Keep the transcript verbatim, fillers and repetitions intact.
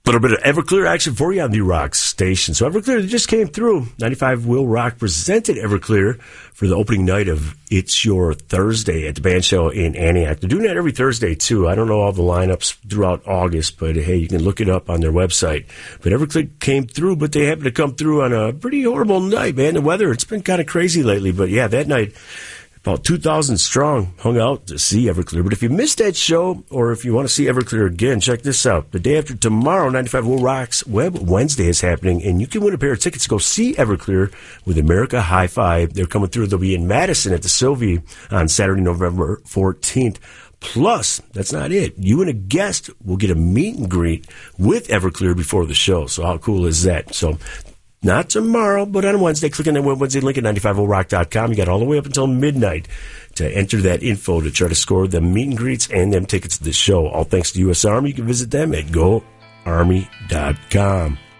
A little bit of Everclear action for you on the Rock Station. So Everclear just came through. ninety-five Will Rock presented Everclear for the opening night of It's Your Thursday at the band show in Antioch. They're doing that every Thursday, too. I don't know all the lineups throughout August, but hey, you can look it up on their website. But Everclear came through, but they happened to come through on a pretty horrible night, man. The weather, it's been kind of crazy lately. But yeah, that night, about two thousand strong hung out to see Everclear. But if you missed that show, or if you want to see Everclear again, check this out. The day after tomorrow, ninety-five Will Rock's Web Wednesday is happening, and you can win a pair of tickets to go see Everclear with America Hi-Fi. They're coming through. They'll be in Madison at the Sylvie on Saturday, November fourteenth. Plus, that's not it. You and a guest will get a meet and greet with Everclear before the show. So how cool is that? So not tomorrow, but on Wednesday. Click on that Wednesday link at ninety-five oh rock dot com. You got all the way up until midnight to enter that info to try to score the meet and greets and them tickets to the show. All thanks to U S Army. You can visit them at go army dot com.